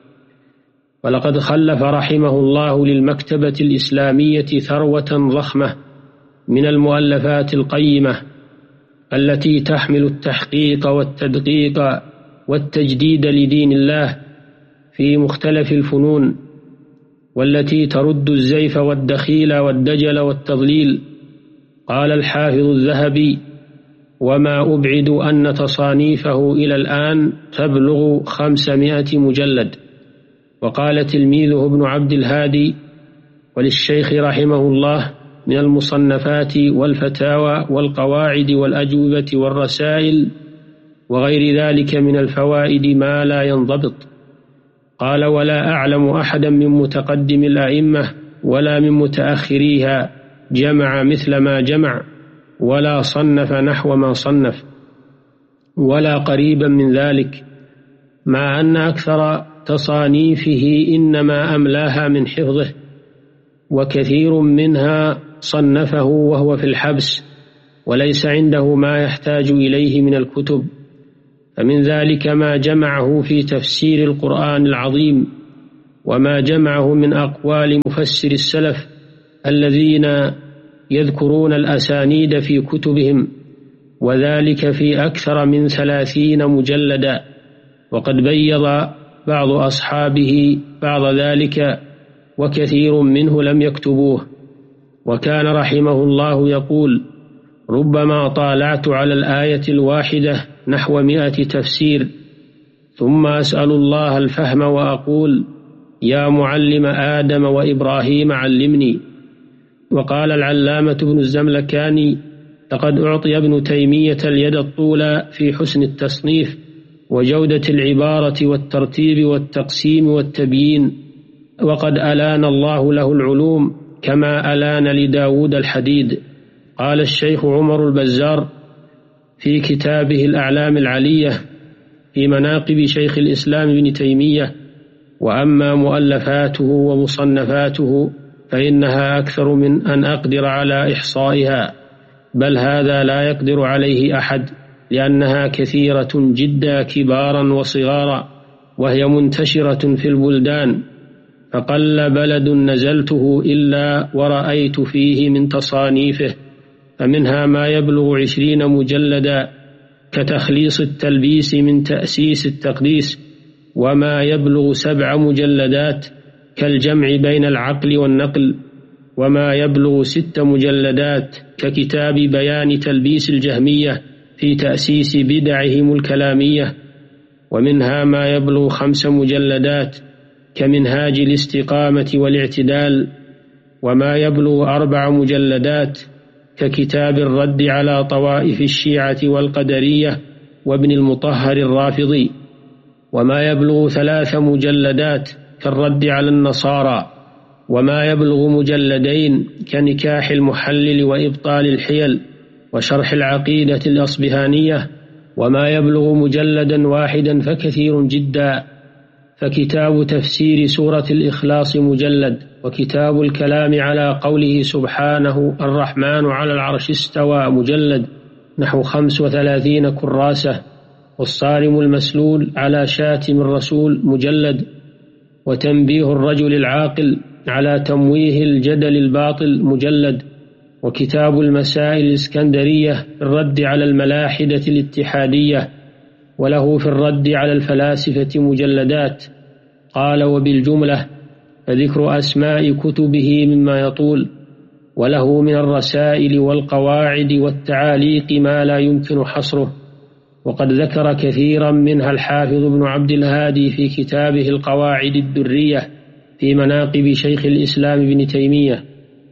ولقد خلف رحمه الله للمكتبة الإسلامية ثروة ضخمة من المؤلفات القيمة التي تحمل التحقيق والتدقيق والتجديد لدين الله في مختلف الفنون، والتي ترد الزيف والدخيل والدجل والتضليل. قال الحافظ الذهبي: وما أبعد أن تصانيفه إلى الآن تبلغ خمسمائة مجلد. وقال تلميذه ابن عبد الهادي: وللشيخ رحمه الله من المصنفات والفتاوى والقواعد والأجوبة والرسائل وغير ذلك من الفوائد ما لا ينضبط. قال: ولا أعلم أحدا من متقدم الأئمة ولا من متأخريها جمع مثل ما جمع، ولا صنف نحو ما صنف، ولا قريبا من ذلك، مع أن أكثر تصانيفه إنما أملاها من حفظه وكثير منها صنفه وهو في الحبس وليس عنده ما يحتاج إليه من الكتب، فمن ذلك ما جمعه في تفسير القرآن العظيم، وما جمعه من أقوال مفسر السلف الذين يذكرون الأسانيد في كتبهم، وذلك في أكثر من ثلاثين مجلدا، وقد بيض بعض أصحابه بعض ذلك وكثير منه لم يكتبوه. وكان رحمه الله يقول: ربما طالعت على الآية الواحدة نحو مئة تفسير، ثم أسأل الله الفهم وأقول: يا معلم آدم وإبراهيم علمني. وقال العلامة ابن الزملكاني: لقد أعطي ابن تيمية اليد الطولى في حسن التصنيف وجودة العبارة والترتيب والتقسيم والتبيين، وقد ألان الله له العلوم كما ألان لداود الحديد. قال الشيخ عمر البزار في كتابه الأعلام العلية في مناقب شيخ الإسلام ابن تيمية: وأما مؤلفاته ومصنفاته فإنها أكثر من أن أقدر على إحصائها، بل هذا لا يقدر عليه أحد، لأنها كثيرة جدا كبارا وصغارا، وهي منتشرة في البلدان، فقل بلد نزلته إلا ورأيت فيه من تصانيفه، فمنها ما يبلغ عشرين مجلدا كتخليص التلبيس من تأسيس التقديس، وما يبلغ سبع مجلدات كالجمع بين العقل والنقل، وما يبلغ ست مجلدات ككتاب بيان تلبيس الجهمية في تأسيس بدعهم الكلامية، ومنها ما يبلغ خمس مجلدات كمنهاج الاستقامة والاعتدال، وما يبلغ أربع مجلدات ككتاب الرد على طوائف الشيعة والقدرية وابن المطهر الرافضي، وما يبلغ ثلاث مجلدات كالرد على النصارى، وما يبلغ مجلدين كنكاح المحلل وإبطال الحيل وشرح العقيدة الأصبهانية، وما يبلغ مجلدا واحدا فكثير جدا. فكتاب تفسير سورة الإخلاص مجلد، وكتاب الكلام على قوله سبحانه الرحمن على العرش استوى مجلد نحو خمس وثلاثين كراسة، والصارم المسلول على شاتم الرسول مجلد، وتنبيه الرجل العاقل على تمويه الجدل الباطل مجلد، وكتاب المسائل الإسكندرية في الرد على الملاحدة الاتحادية، وله في الرد على الفلاسفة مجلدات. قال: وبالجملة فذكر أسماء كتبه مما يطول، وله من الرسائل والقواعد والتعاليق ما لا يمكن حصره، وقد ذكر كثيرا منها الحافظ ابن عبد الهادي في كتابه القواعد الدرية في مناقب شيخ الإسلام ابن تيمية.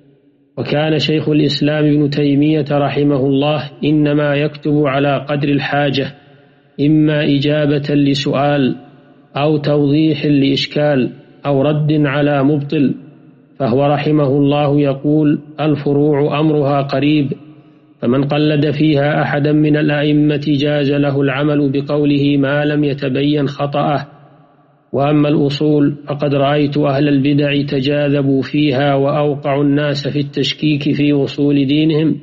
وكان شيخ الإسلام ابن تيمية رحمه الله إنما يكتب على قدر الحاجة، إما إجابة لسؤال أو توضيح لإشكال أو رد على مبطل، فهو رحمه الله يقول: الفروع أمرها قريب، فمن قلد فيها أحدا من الأئمة جاز له العمل بقوله ما لم يتبين خطأه. وأما الأصول فقد رأيت أهل البدع تجاذبوا فيها وأوقعوا الناس في التشكيك في أصول دينهم،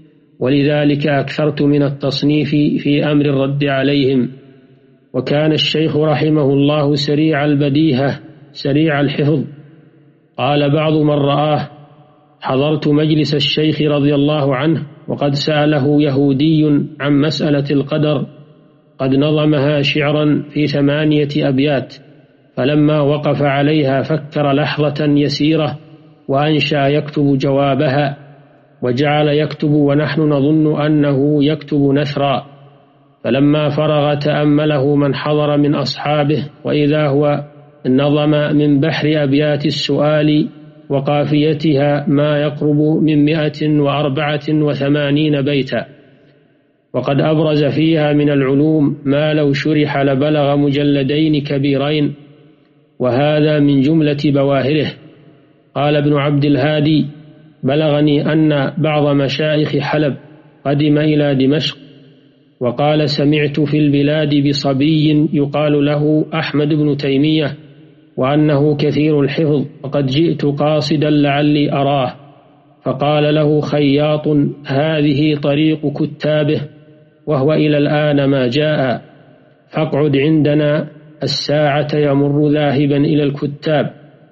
ولذلك أكثرت من التصنيف في أمر الرد عليهم. وكان الشيخ رحمه الله سريع البديهة سريع الحفظ. قال بعض من رآه: حضرت مجلس الشيخ رضي الله عنه وقد سأله يهودي عن مسألة القدر، قد نظمها شعرا في ثمانية أبيات، فلما وقف عليها فكر لحظة يسيرة وأنشأ يكتب جوابها، وجعل يكتب ونحن نظن أنه يكتب نثرا، فلما فرغ تأمله من حضر من أصحابه، وإذا هو نظم من بحر أبيات السؤال وقافيتها ما يقرب من مئة وأربعة وثمانين بيتا، وقد أبرز فيها من العلوم ما لو شرح لبلغ مجلدين كبيرين، وهذا من جملة بواهره. قال ابن عبد الهادي: بلغني أن بعض مشايخ حلب قدم إلى دمشق، وقال: سمعت في البلاد بصبي يقال له أحمد بن تيمية، وأنه كثير الحفظ، وقد جئت قاصدا لعلي أراه. فقال له خياط: هذه طريق كتابه، وهو إلى الآن ما جاء، فاقعد عندنا الساعة يمر ذاهبا إلى الكتاب.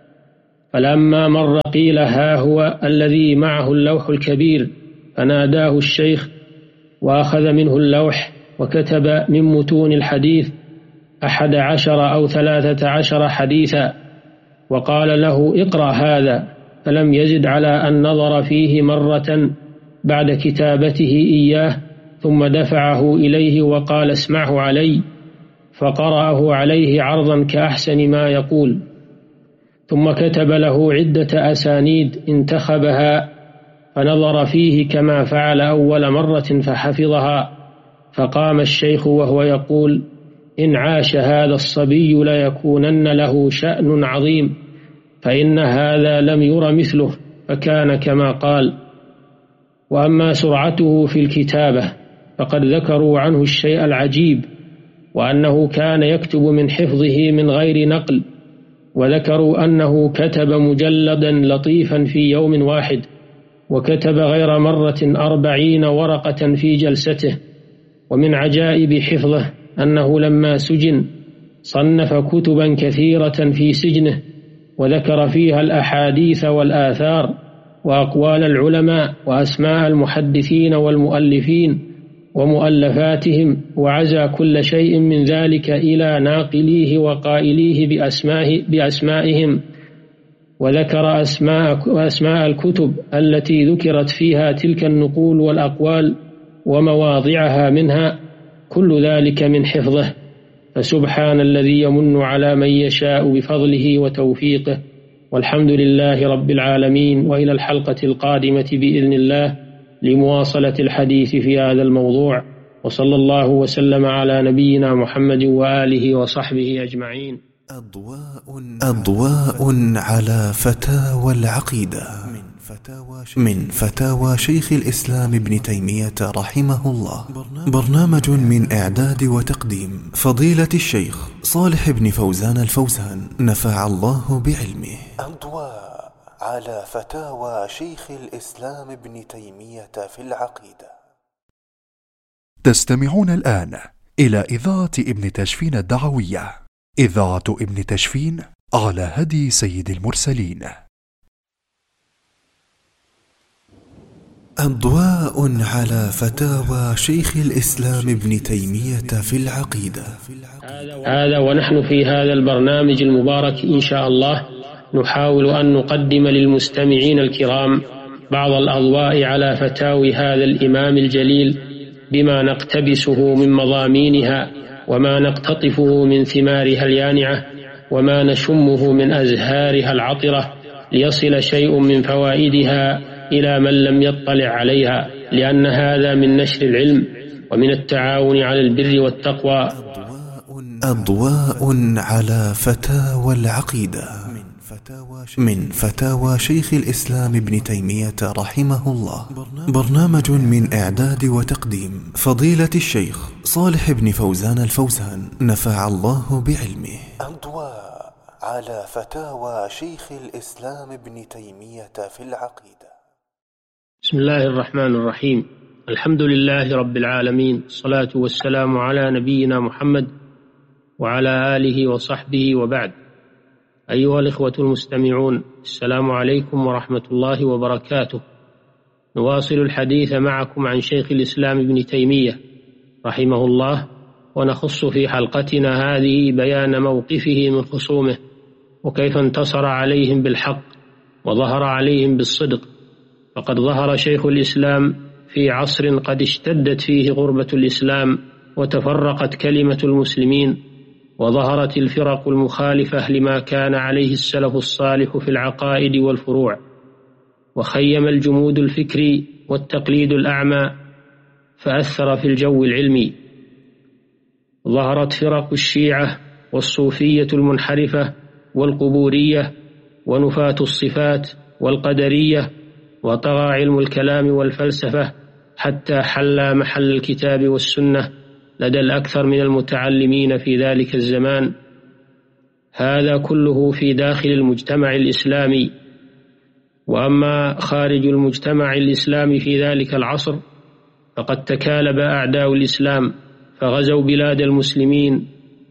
فلما مر قيل: ها هو الذي معه اللوح الكبير. فناداه الشيخ وأخذ منه اللوح وكتب من متون الحديث أحد عشر أو ثلاثة عشر حديثا، وقال له: اقرأ هذا. فلم يزد على أن نظر فيه مرة بعد كتابته إياه، ثم دفعه إليه وقال: اسمعه علي. فقرأه عليه عرضا كأحسن ما يقول، ثم كتب له عدة أسانيد انتخبها، فنظر فيه كما فعل أول مرة فحفظها. فقام الشيخ وهو يقول: إن عاش هذا الصبي ليكونن له شأن عظيم، فإن هذا لم ير مثله. فكان كما قال. وأما سرعته في الكتابة فقد ذكروا عنه الشيء العجيب، وأنه كان يكتب من حفظه من غير نقل، وذكروا أنه كتب مجلدا لطيفا في يوم واحد، وكتب غير مرة أربعين ورقة في جلسته. ومن عجائب حفظه أنه لما سجن صنف كتبا كثيرة في سجنه، وذكر فيها الأحاديث والآثار وأقوال العلماء وأسماء المحدثين والمؤلفين ومؤلفاتهم، وعزى كل شيء من ذلك إلى ناقليه وقائليه بأسماء بأسمائهم، وذكر أسماء, أسماء الكتب التي ذكرت فيها تلك النقول والأقوال ومواضعها منها، كل ذلك من حفظه. فسبحان الذي يمن على من يشاء بفضله وتوفيقه، والحمد لله رب العالمين. وإلى الحلقة القادمة بإذن الله لمواصلة الحديث في هذا الموضوع، وصلى الله وسلم على نبينا محمد وآله وصحبه أجمعين. أضواء, أضواء على فتاوى العقيدة من فتاوى شيخ الإسلام ابن تيمية رحمه الله، برنامج من إعداد وتقديم فضيلة الشيخ صالح بن فوزان الفوزان نفع الله بعلمه. أضواء على فتاوى شيخ الإسلام ابن تيمية في العقيدة. تستمعون الآن إلى إذاعة ابن تشفين الدعوية، إذاعة ابن تشفين على هدي سيد المرسلين. أضواء على فتاوى شيخ الإسلام ابن تيمية في العقيدة. هذا ونحن في هذا البرنامج المبارك إن شاء الله نحاول أن نقدم للمستمعين الكرام بعض الأضواء على فتاوي هذا الإمام الجليل، بما نقتبسه من مضامينها، وما نقتطفه من ثمارها اليانعة، وما نشمه من أزهارها العطرة، ليصل شيء من فوائدها إلى من لم يطلع عليها، لأن هذا من نشر العلم ومن التعاون على البر والتقوى. أضواء على فتاوى العقيدة من فتاوى شيخ الإسلام ابن تيمية رحمه الله، برنامج من إعداد وتقديم فضيلة الشيخ صالح بن فوزان الفوزان نفع الله بعلمه. أضواء على فتاوى شيخ الإسلام ابن تيمية في العقيدة. بسم الله الرحمن الرحيم. الحمد لله رب العالمين، الصلاة والسلام على نبينا محمد وعلى آله وصحبه، وبعد. أيها الإخوة المستمعون، السلام عليكم ورحمة الله وبركاته. نواصل الحديث معكم عن شيخ الإسلام ابن تيمية رحمه الله، ونخص في حلقتنا هذه بيان موقفه من خصومه، وكيف انتصر عليهم بالحق وظهر عليهم بالصدق. فقد ظهر شيخ الإسلام في عصر قد اشتدت فيه غربة الإسلام وتفرقت كلمة المسلمين، وظهرت الفرق المخالفة لما كان عليه السلف الصالح في العقائد والفروع، وخيم الجمود الفكري والتقليد الأعمى فأثر في الجو العلمي. ظهرت فرق الشيعة والصوفية المنحرفة والقبورية ونفاة الصفات والقدرية، وطغى علم الكلام والفلسفة حتى حل محل الكتاب والسنة لدى الأكثر من المتعلمين في ذلك الزمان. هذا كله في داخل المجتمع الإسلامي. وأما خارج المجتمع الإسلامي في ذلك العصر فقد تكالب أعداء الإسلام فغزوا بلاد المسلمين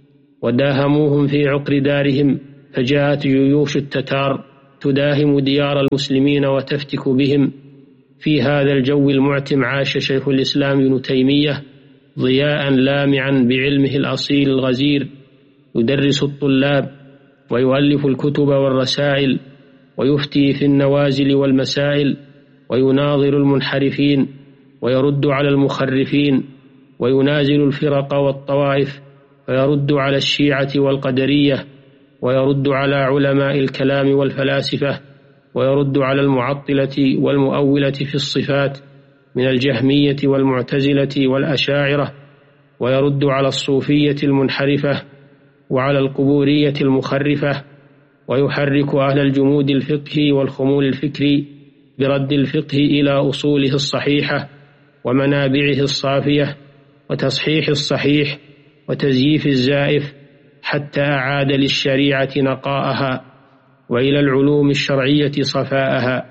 وداهموهم في عقر دارهم، فجاءت جيوش التتار تداهم ديار المسلمين وتفتك بهم. في هذا الجو المعتم عاش شيخ الإسلام ابن تيمية ضياء لامعا بعلمه الأصيل الغزير، يدرس الطلاب ويؤلف الكتب والرسائل ويفتي في النوازل والمسائل ويناظر المنحرفين ويرد على المخرفين وينازل الفرق والطوائف، ويرد على الشيعة والقدرية، ويرد على علماء الكلام والفلاسفة، ويرد على المعطلة والمؤولة في الصفات من الجهمية والمعتزلة والأشاعرة، ويرد على الصوفية المنحرفة وعلى القبورية المخرفة، ويحرك أهل الجمود الفقهي والخمول الفكري برد الفقه إلى أصوله الصحيحة ومنابعه الصافية وتصحيح الصحيح وتزييف الزائف، حتى أعاد للشريعة نقاءها وإلى العلوم الشرعية صفاءها.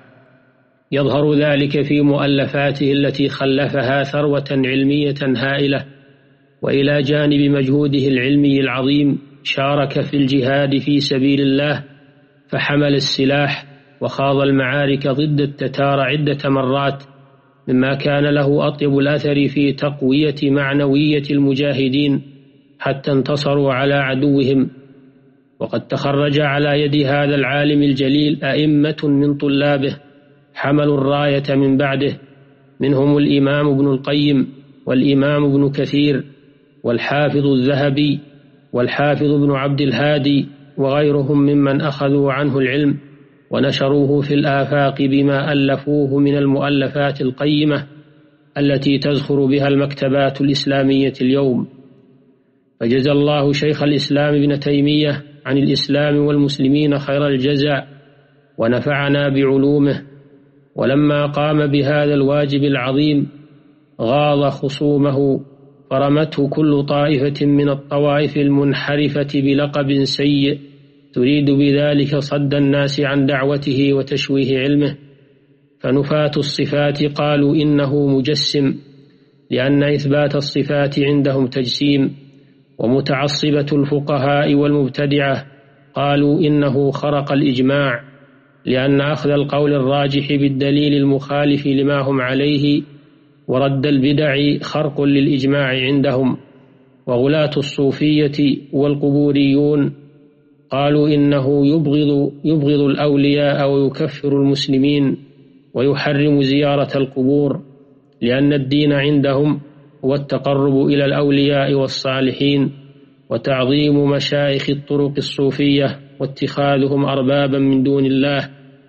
يظهر ذلك في مؤلفاته التي خلفها ثروة علمية هائلة، وإلى جانب مجهوده العلمي العظيم شارك في الجهاد في سبيل الله، فحمل السلاح وخاض المعارك ضد التتار عدة مرات، مما كان له أطيب الأثر في تقوية معنوية المجاهدين حتى انتصروا على عدوهم. وقد تخرج على يد هذا العالم الجليل أئمة من طلابه حملوا الراية من بعده، منهم الإمام ابن القيم والإمام ابن كثير والحافظ الذهبي والحافظ ابن عبد الهادي وغيرهم ممن أخذوا عنه العلم ونشروه في الآفاق بما ألفوه من المؤلفات القيمة التي تزخر بها المكتبات الإسلامية اليوم. فجزى الله شيخ الإسلام ابن تيمية عن الإسلام والمسلمين خير الجزاء، ونفعنا بعلومه. ولما قام بهذا الواجب العظيم غاض خصومه، فرمته كل طائفة من الطوائف المنحرفة بلقب سيء تريد بذلك صد الناس عن دعوته وتشويه علمه. فنفاة الصفات قالوا إنه مجسم، لأن إثبات الصفات عندهم تجسيم. ومتعصبة الفقهاء والمبتدعة قالوا إنه خرق الإجماع، لأن أخذ القول الراجح بالدليل المخالف لما هم عليه ورد البدع خرق للإجماع عندهم. وغلاة الصوفية والقبوريون قالوا إنه يبغض, يبغض الأولياء ويكفر المسلمين ويحرم زيارة القبور، لأن الدين عندهم هو التقرب إلى الأولياء والصالحين وتعظيم مشايخ الطرق الصوفية واتخاذهم أربابا من دون الله،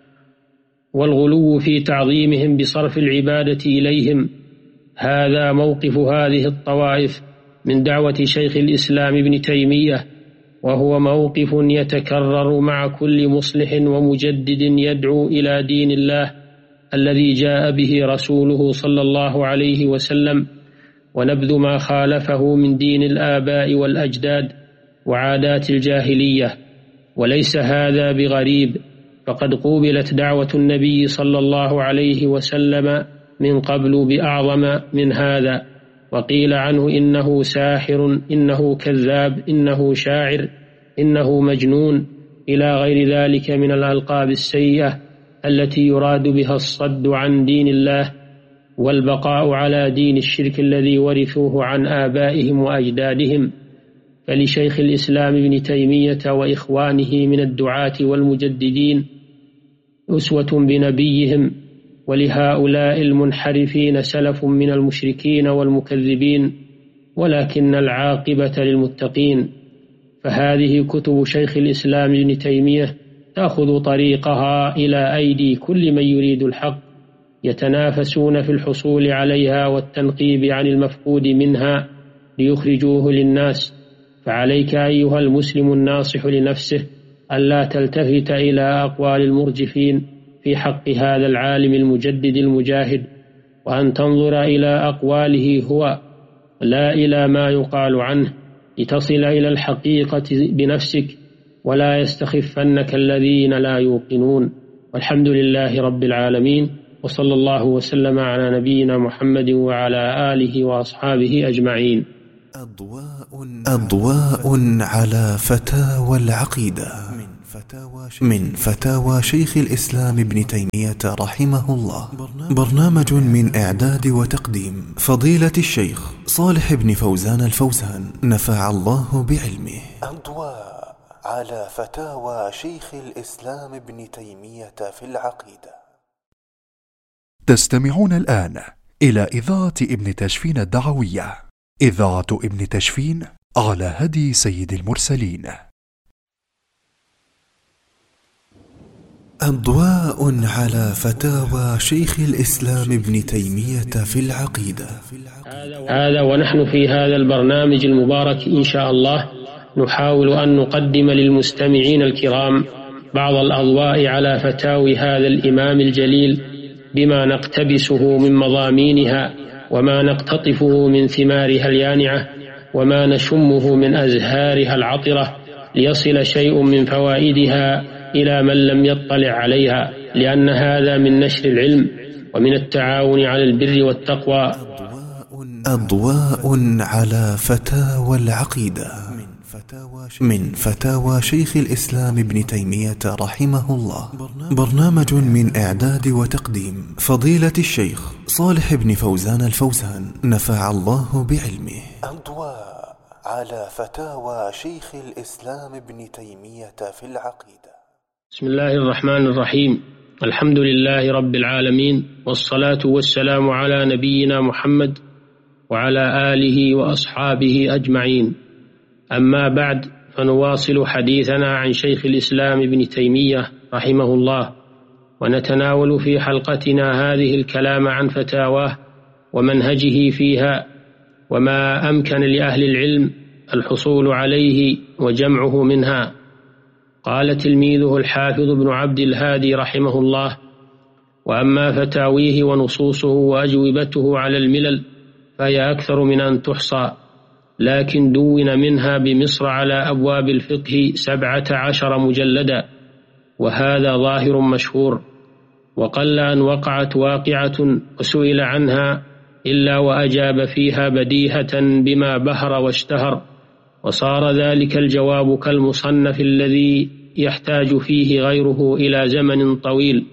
والغلو في تعظيمهم بصرف العبادة إليهم. هذا موقف هذه الطوائف من دعوة شيخ الإسلام ابن تيمية، وهو موقف يتكرر مع كل مصلح ومجدد يدعو إلى دين الله الذي جاء به رسوله صلى الله عليه وسلم، ونبذ ما خالفه من دين الآباء والأجداد وعادات الجاهلية. وليس هذا بغريب، فقد قوبلت دعوة النبي صلى الله عليه وسلم من قبل بأعظم من هذا، وقيل عنه إنه ساحر، إنه كذاب، إنه شاعر، إنه مجنون، إلى غير ذلك من الألقاب السيئة التي يراد بها الصد عن دين الله والبقاء على دين الشرك الذي ورثوه عن آبائهم وأجدادهم. فلشيخ الإسلام ابن تيمية وإخوانه من الدعاة والمجددين أسوة بنبيهم، ولهؤلاء المنحرفين سلف من المشركين والمكذبين، ولكن العاقبة للمتقين. فهذه كتب شيخ الإسلام ابن تيمية تأخذ طريقها إلى أيدي كل من يريد الحق، يتنافسون في الحصول عليها والتنقيب عن المفقود منها ليخرجوه للناس. فعليك أيها المسلم الناصح لنفسه ألا تلتفت إلى أقوال المرجفين في حق هذا العالم المجدد المجاهد، وأن تنظر إلى أقواله هو لا إلى ما يقال عنه، لتصل إلى الحقيقة بنفسك ولا يستخفنك الذين لا يوقنون. والحمد لله رب العالمين، وصلى الله وسلم على نبينا محمد وعلى آله وأصحابه أجمعين. أضواء, أضواء على فتاوى العقيدة من فتاوى شيخ الإسلام ابن تيمية رحمه الله. برنامج من إعداد وتقديم فضيلة الشيخ صالح بن فوزان الفوزان، نفع الله بعلمه. أضواء على فتاوى شيخ الإسلام ابن تيمية في العقيدة. تستمعون الآن إلى إذاعة ابن تشفين الدعوية، إذاعة ابن تشفين على هدي سيد المرسلين. أضواء على فتاوى شيخ الإسلام ابن تيمية في العقيدة. هذا ونحن في هذا البرنامج المبارك إن شاء الله نحاول أن نقدم للمستمعين الكرام بعض الأضواء على فتاوي هذا الإمام الجليل بما نقتبسه من مضامينها وما نقتطفه من ثمارها اليانعة وما نشمه من أزهارها العطرة، ليصل شيء من فوائدها إلى من لم يطلع عليها، لأن هذا من نشر العلم ومن التعاون على البر والتقوى. أضواء على فتاوى العقيدة من فتاوى شيخ الإسلام ابن تيمية رحمه الله. برنامج من إعداد وتقديم فضيلة الشيخ صالح بن فوزان الفوزان، نفع الله بعلمه. أضواء على فتاوى شيخ الإسلام ابن تيمية في العقيدة. بسم الله الرحمن الرحيم. الحمد لله رب العالمين، والصلاة والسلام على نبينا محمد وعلى آله وأصحابه أجمعين. أما بعد، فنواصل حديثنا عن شيخ الإسلام ابن تيمية رحمه الله، ونتناول في حلقتنا هذه الكلام عن فتاواه ومنهجه فيها وما أمكن لأهل العلم الحصول عليه وجمعه منها. قال تلميذه الحافظ ابن عبد الهادي رحمه الله: وأما فتاويه ونصوصه وأجوبته على الملل فهي أكثر من أن تحصى، لكن دون منها بمصر على أبواب الفقه سبعة عشر مجلدا، وهذا ظاهر مشهور، وقل أن وقعت واقعة وسئل عنها إلا وأجاب فيها بديهة بما بهر واشتهر، وصار ذلك الجواب كالمصنف الذي يحتاج فيه غيره إلى زمن طويل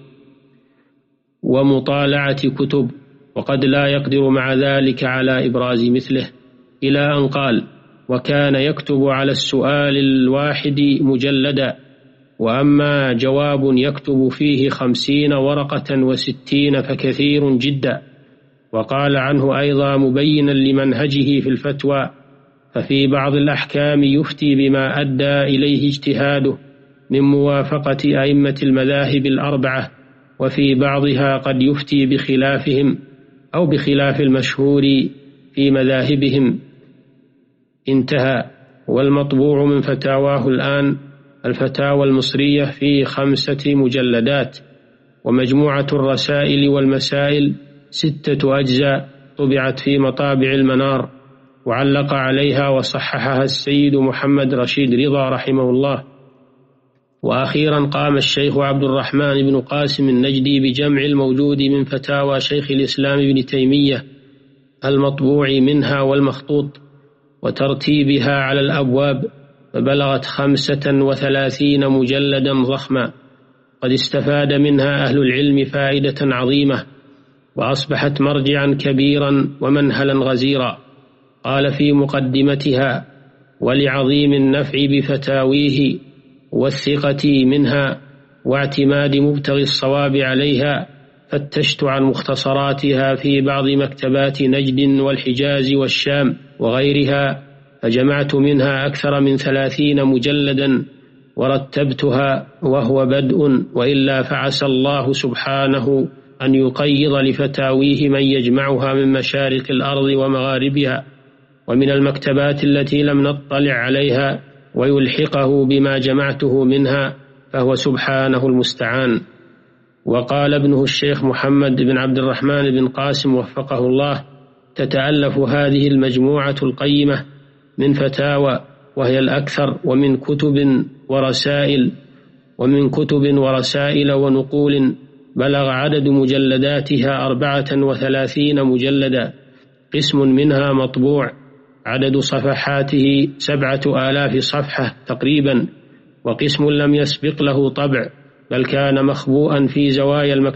ومطالعة كتب، وقد لا يقدر مع ذلك على إبراز مثله، إلى أن قال: وكان يكتب على السؤال الواحد مجلدا، وأما جواب يكتب فيه خمسين ورقة وستين فكثير جدا. وقال عنه أيضا مبينا لمنهجه في الفتوى: ففي بعض الأحكام يفتي بما أدى إليه اجتهاده من موافقة أئمة المذاهب الأربعة، وفي بعضها قد يفتي بخلافهم أو بخلاف المشهور في مذاهبهم. انتهى. والمطبوع من فتاواه الآن الفتاوى المصرية في خمسة مجلدات، ومجموعة الرسائل والمسائل ستة أجزاء طبعت في مطابع المنار، وعلق عليها وصححها السيد محمد رشيد رضا رحمه الله. وأخيرا قام الشيخ عبد الرحمن بن قاسم النجدي بجمع الموجود من فتاوى شيخ الإسلام ابن تيمية المطبوع منها والمخطوط وترتيبها على الأبواب، فبلغت خمسة وثلاثين مجلدا ضخما، قد استفاد منها أهل العلم فائدة عظيمة، وأصبحت مرجعا كبيرا ومنهلا غزيرا. قال في مقدمتها: ولعظيم النفع بفتاويه والثقة منها واعتماد مبتغي الصواب عليها، فتشت عن مختصراتها في بعض مكتبات نجد والحجاز والشام وغيرها، فجمعت منها أكثر من ثلاثين مجلدا ورتبتها، وهو بدء، وإلا فعسى الله سبحانه أن يقيض لفتاويه من يجمعها من مشارق الأرض ومغاربها ومن المكتبات التي لم نطلع عليها، ويلحقه بما جمعته منها، فهو سبحانه المستعان. وقال ابنه الشيخ محمد بن عبد الرحمن بن قاسم وفقه الله: تتألف هذه المجموعة القيمة من فتاوى وهي الأكثر، ومن كتب ورسائل ومن كتب ورسائل ونقول بلغ عدد مجلداتها أربعة وثلاثين مجلدا، قسم منها مطبوع عدد صفحاته سبعة آلاف صفحة تقريبا، وقسم لم يسبق له طبع بل كان مخبوءا في زوايا المكتبة